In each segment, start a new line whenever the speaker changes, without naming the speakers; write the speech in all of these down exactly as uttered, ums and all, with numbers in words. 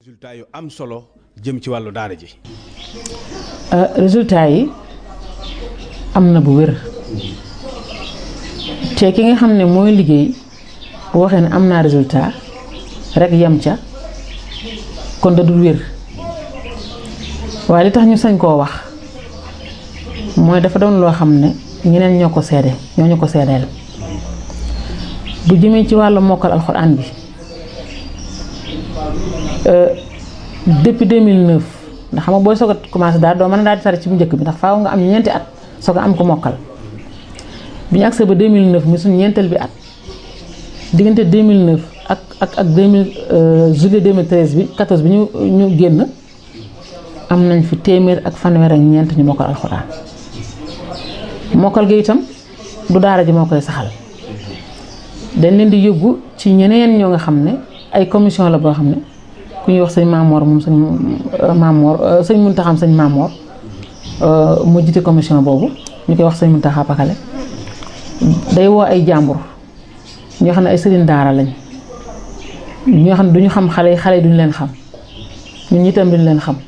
résultat yu am solo jëm ci wàllu daara ji.
résultat yi am na bu wér te ki nga xam ne mooy liggéey bu waxee ne am naa résultat rek yem ca kon da dul wér waaye li tax ñu sañ koo wax mooy dafa doon loo xam ne ñeneen ñoo ko seede ñoo ñu ko seedeel bu jëmee ci wàllu mokkal alxuraan bi depuis deux mille neuf ndax xam nga booy soog a commencé daal doo mën a daal di tari ci bu njëkk bi ndax faaw nga am ñeenti at soog a am ko mokkal bi ñu agsee ba deux mille neuf mi suñu ñeenteel bi at diggante deux mille neuf ak ak ak deux mille juillet deux mille treize bi quatorze bi ñu ñu génn am nañ fi téeméer ak fanweer ak ñeent ñu mokkal alxuraan mokkal gi itam du daara ji moo koy saxal dañ leen di yóbbu ci ñeneen ñoo nga xam ne ay commission la boo xam ne ku ñuy wax sëñ Mamor moom sëñ Mamor sëñ Muntaxa sëñ Mamor moo jiite commission boobu ñu koy wax sëñ Muntaxa Pakale day woo ay jàmbur ñoo xam ne ay sëriñ daara lañ ñoo xam ne duñu xam xale yi xale yi duñu leen xam ñun itam duñu leen xam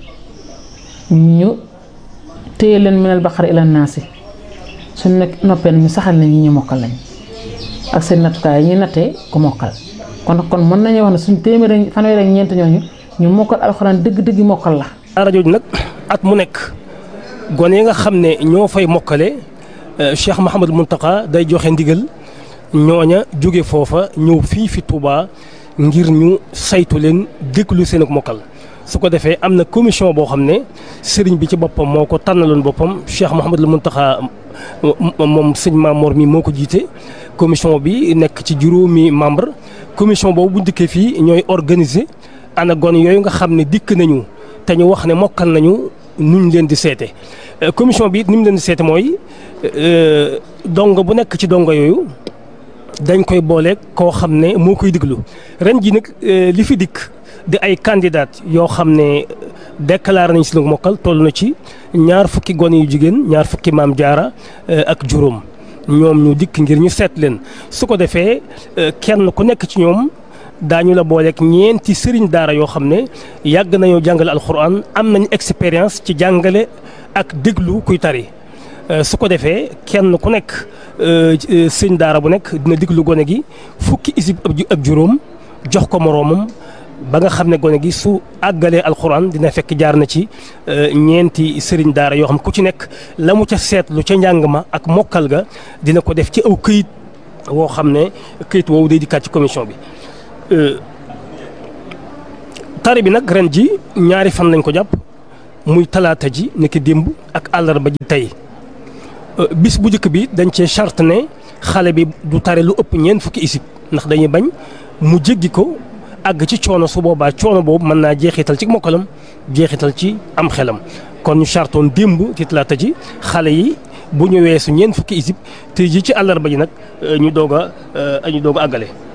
ñu téye leen minal baqara ila naasi suñ nekk noppee ñu saxal nañ ñi ñu mokkal lañ ak seen nattukaay yi ñuy nattee ku mokkal kon kon mën nañu wax ne suñ téeméer fanweer ak ñeent ñooñu ñu mokkal alxuraan dëgg-dëgg mokkal la.
daara jooju nag at mu nekk gone yi nga xam ne ñoo fay mokkale Cheikh Mouhamadou Mountakha day joxe ndigal ñooña jóge foofa ñëw fii fi Touba ngir ñu saytu leen déglu seen ak mokkal. su ko defee am na commission boo xam ne sëriñ bi ci boppam moo ko tànnaloon boppam Cheikh Mouhamadou Mountakha moom sëñ Mamor mi moo ko jiite commission bi nekk ci juróomi membre commission boobu bu dikkee fii ñooy organiser ana gone yooyu nga xam ne dikk nañu te ñu wax ne mokkal nañu nuñ leen di seete commission bi it ni mu leen di seete mooy dongo bu nekk ci dongo yooyu dañ koy booleeg koo xam ne moo koy diglu ren ji nag li fi dikk di ay candidat yoo xam ne déclaré nañ si lu mokkal toll na ci ñaar fukki gone yu jigéen ñaar fukki maam jaara ak juróom ñoom ñu dikk ngir ñu seet leen su ko defee kenn ku nekk ci ñoom daañu la booleeg ñeenti sëriñ daara yoo xam ne yàgg nañoo jàngale alxuraan am nañ expérience ci jàngale ak déglu kuy tari su ko defee kenn ku nekk sëriñ daara bu nekk dina déglu gone gi fukki isib ak juróom jox ko moroomam ba nga xam ne gone gi su àggalee alxuraan dina fekk jaar na ci ñeenti sëriñ daara yoo xam ku ci nekk la mu ca seetlu ca njàng ma ak mokkal ga dina ko def ci aw këyit woo xam ne këyit woowu day dikkaat ci commission bi. tari bi nag ren ji ñaari fan lañ ko jàpp muy talaata ji nekk démb ak àllarba ji tey bis bu njëkk bi dañ cee charte ne xale bi du tari lu ëpp ñeent fukki isib ndax dañuy bañ mu jéggi ko. àgg ci coono su boobaa coono boobu mën naa jeexital ci mokkalam jeexital ci am xelam kon ñu chartoon démb ci talaata ji xale yi bu ñu weesu ñeent fukki isib te ji ci àllarba ji nag ñu doog a ñu doog a àggale.